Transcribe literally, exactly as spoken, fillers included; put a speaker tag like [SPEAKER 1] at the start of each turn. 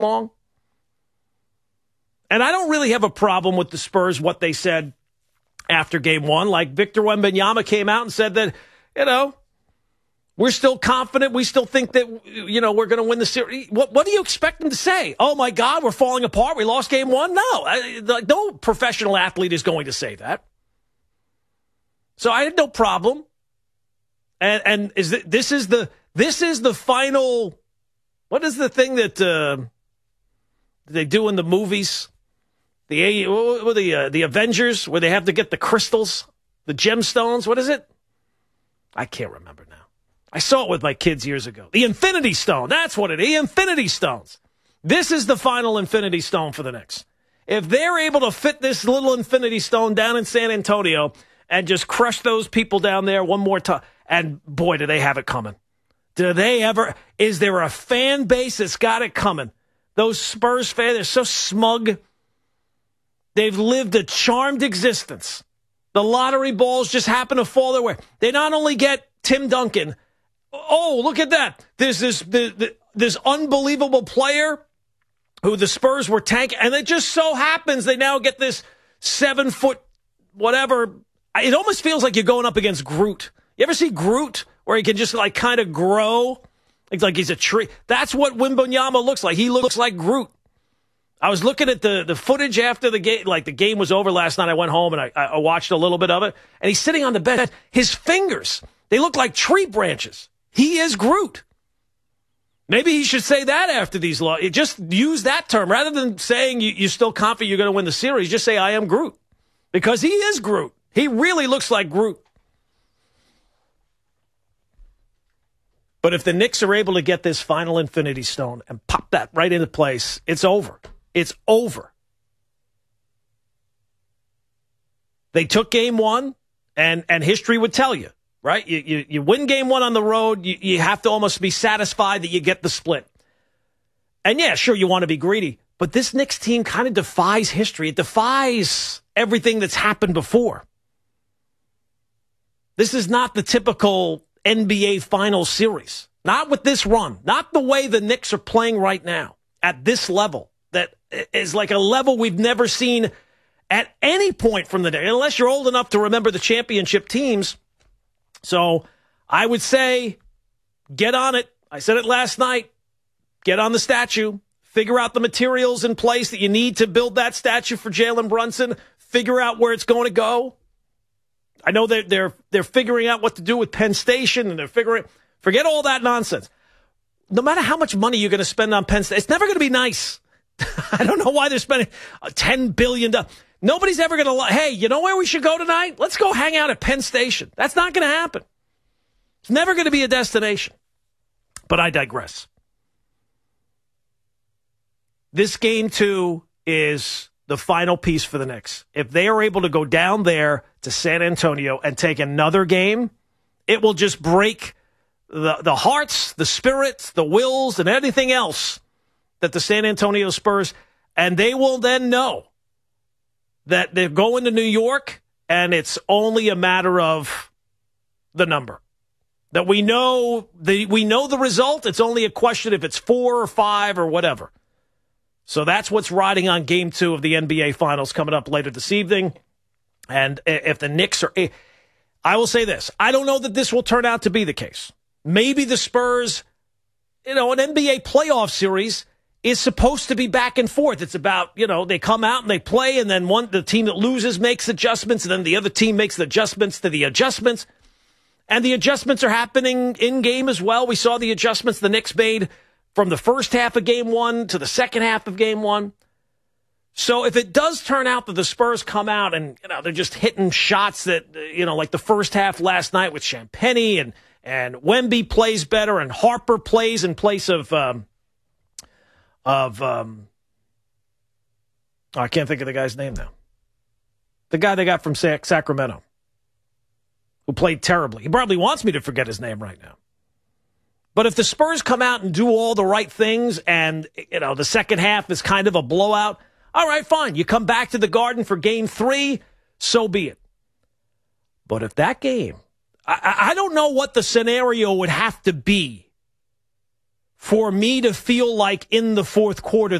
[SPEAKER 1] long. And I don't really have a problem with the Spurs, what they said after game one. Like Victor Wembanyama came out and said that, you know, we're still confident. We still think that, you know, we're going to win the series. What, what do you expect them to say? Oh, my God, we're falling apart. We lost game one? No. I, no professional athlete is going to say that. So I had no problem. And, and is it, this is the this is the final, what is the thing that uh, they do in the movies? The what, the uh, the Avengers, where they have to get the crystals, the gemstones. What is it? I can't remember now. I saw it with my kids years ago. The Infinity Stone. That's what it is. The Infinity Stones. This is the final Infinity Stone for the Knicks. If they're able to fit this little Infinity Stone down in San Antonio and just crush those people down there one more time, and boy, do they have it coming. Do they ever? Is there a fan base that's got it coming? Those Spurs fans, they're so smug. They've lived a charmed existence. The lottery balls just happen to fall their way. They not only get Tim Duncan. Oh, look at that. There's this, this, this unbelievable player who the Spurs were tanking, and it just so happens they now get this seven-foot whatever. It almost feels like you're going up against Groot. You ever see Groot, where he can just like kind of grow? It's like he's a tree. That's what Wembanyama looks like. He looks like Groot. I was looking at the, the footage after the game, like the game was over last night. I went home and I, I watched a little bit of it, and he's sitting on the bed. His fingers, they look like tree branches. He is Groot. Maybe he should say that after these laws. Just use that term. Rather than saying you, you're still confident you're going to win the series, just say, I am Groot. Because he is Groot. He really looks like Groot. But if the Knicks are able to get this final Infinity Stone and pop that right into place, it's over. It's over. They took game one, and, and history would tell you. Right? You, you you win game one on the road, you, you have to almost be satisfied that you get the split. And yeah, sure, you want to be greedy, but this Knicks team kind of defies history. It defies everything that's happened before. This is not the typical N B A Finals series. Not with this run. Not the way the Knicks are playing right now at this level. That is like a level we've never seen at any point from the day, unless you're old enough to remember the championship teams. So I would say get on it. I said it last night. Get on the statue. Figure out the materials in place that you need to build that statue for Jalen Brunson. Figure out where it's going to go. I know that they're they're figuring out what to do with Penn Station, and they're figuring. Forget all that nonsense. No matter how much money you're going to spend on Penn State, it's never going to be nice. I don't know why they're spending ten billion dollars. Nobody's ever going to, hey, you know where we should go tonight? Let's go hang out at Penn Station. That's not going to happen. It's never going to be a destination. But I digress. This game, too, is the final piece for the Knicks. If they are able to go down there to San Antonio and take another game, it will just break the, the hearts, the spirits, the wills, and anything else that the San Antonio Spurs, and they will then know that they're going to New York, and it's only a matter of the number. That we know the we know the result. It's only a question if it's four or five or whatever. So that's what's riding on game two of the N B A Finals coming up later this evening. And if the Knicks are... I will say this. I don't know that this will turn out to be the case. Maybe the Spurs, you know, an N B A playoff series is supposed to be back and forth. It's about, you know, they come out and they play, and then one the team that loses makes adjustments, and then the other team makes the adjustments to the adjustments. And the adjustments are happening in-game as well. We saw the adjustments the Knicks made from the first half of game one to the second half of game one. So if it does turn out that the Spurs come out and, you know, they're just hitting shots that, you know, like the first half last night with Champagnie, and, and Wemby plays better, and Harper plays in place of... Um, Of, um, oh, I can't think of the guy's name now. The guy they got from Sac- Sacramento, who played terribly. He probably wants me to forget his name right now. But if the Spurs come out and do all the right things, and, you know, the second half is kind of a blowout, all right, fine. You come back to the Garden for game three, so be it. But if that game, I, I don't know what the scenario would have to be for me to feel like in the fourth quarter